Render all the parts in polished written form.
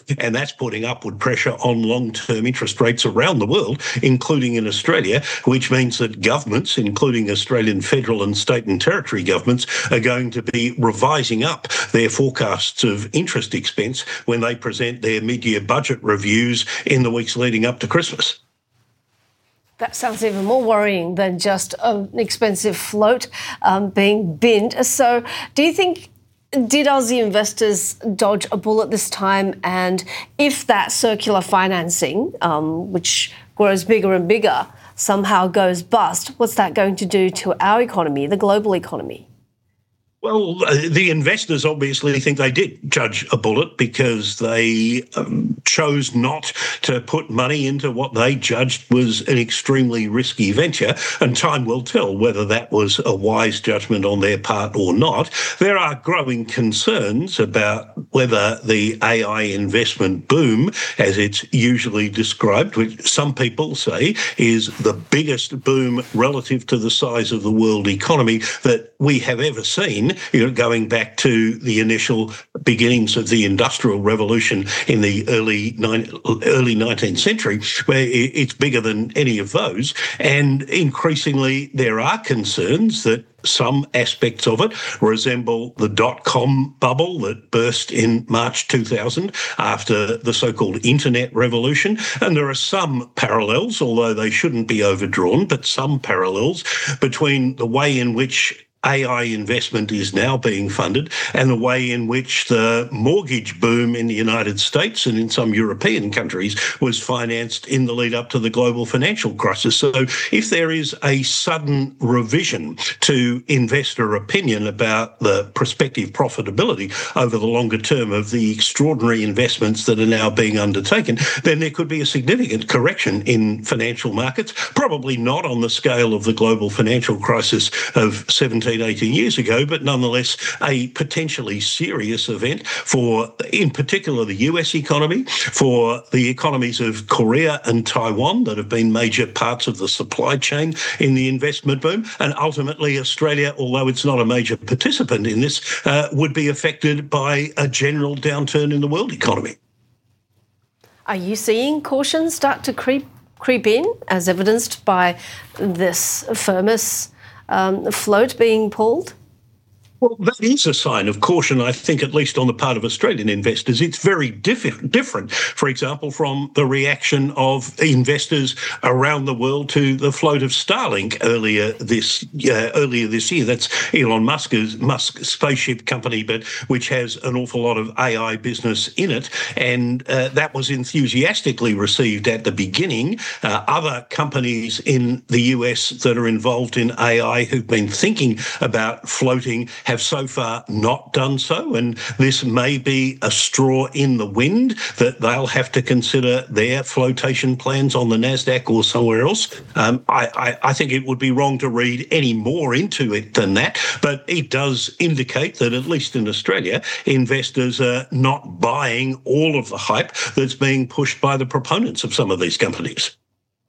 and that's putting upward pressure on long-term interest rates around the world, including in Australia, which means that governments, including Australian federal and state and territory governments, are going to be revising up their forecasts of interest expense when they present their mid-year budget reviews in the weeks leading up to Christmas. That sounds even more worrying than just an expensive float being binned. So do you think, did Aussie investors dodge a bullet this time? And if that circular financing, which grows bigger and bigger, somehow goes bust, what's that going to do to our economy, the global economy? Well, the investors obviously think they did judge a bullet because they chose not to put money into what they judged was an extremely risky venture, and time will tell whether that was a wise judgment on their part or not. There are growing concerns about whether the AI investment boom, as it's usually described, which some people say is the biggest boom relative to the size of the world economy that we have ever seen, going back to the initial beginnings of the Industrial Revolution in the early 19th century, where it's bigger than any of those. And increasingly, there are concerns that some aspects of it resemble the dot-com bubble that burst in March 2000 after the so-called internet revolution. And there are some parallels, although they shouldn't be overdrawn, but some parallels between the way in which AI investment is now being funded and the way in which the mortgage boom in the United States and in some European countries was financed in the lead up to the global financial crisis. So if there is a sudden revision to investor opinion about the prospective profitability over the longer term of the extraordinary investments that are now being undertaken, then there could be a significant correction in financial markets, probably not on the scale of the global financial crisis of 18 years ago, but nonetheless a potentially serious event for, in particular, the US economy, for the economies of Korea and Taiwan that have been major parts of the supply chain in the investment boom, and ultimately Australia, although it's not a major participant in this, would be affected by a general downturn in the world economy. Are you seeing caution start to creep in, as evidenced by this Firmus float being pulled? Well, that is a sign of caution, I think, at least on the part of Australian investors. It's very different, for example, from the reaction of investors around the world to the float of Starlink earlier this year. That's Elon Musk's spaceship company, but which has an awful lot of AI business in it, and that was enthusiastically received at the beginning. Other companies in the US that are involved in AI who've been thinking about floating have so far not done so, and this may be a straw in the wind that they'll have to consider their flotation plans on the NASDAQ or somewhere else. I think it would be wrong to read any more into it than that, but it does indicate that, at least in Australia, investors are not buying all of the hype that's being pushed by the proponents of some of these companies.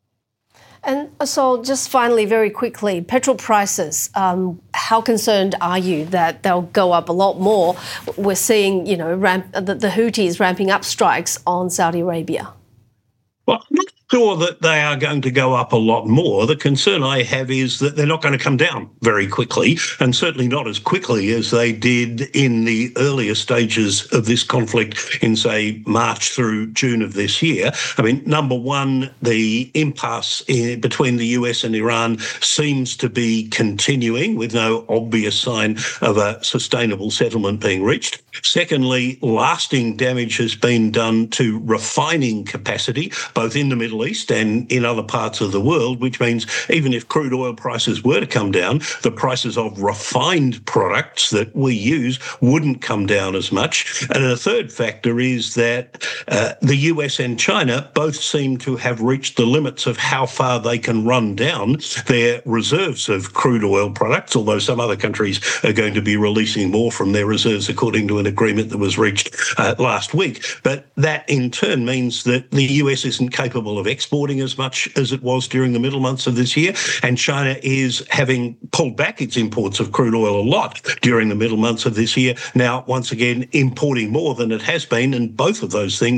And so just finally, very quickly, petrol prices, how concerned are you that they'll go up a lot more? We're seeing, the Houthis ramping up strikes on Saudi Arabia. Well, I'm not sure that they are going to go up a lot more. The concern I have is that they're not going to come down very quickly, and certainly not as quickly as they did in the earlier stages of this conflict in, say, March through June of this year. I mean, number one, the impasse between the US and Iran seems to be continuing with no obvious sign of a sustainable settlement being reached. Secondly, lasting damage has been done to refining capacity, both in the Middle East and in other parts of the world, which means even if crude oil prices were to come down, the prices of refined products that we use wouldn't come down as much. And a third factor is that the US and China both seem to have reached the limits of how far they can run down their reserves of crude oil products, although some other countries are going to be releasing more from their reserves according to an agreement that was reached last week. But that in turn means that the US isn't capable of exporting as much as it was during the middle months of this year, and China is having pulled back its imports of crude oil a lot during the middle months of this year, now once again importing more than it has been, and both of those things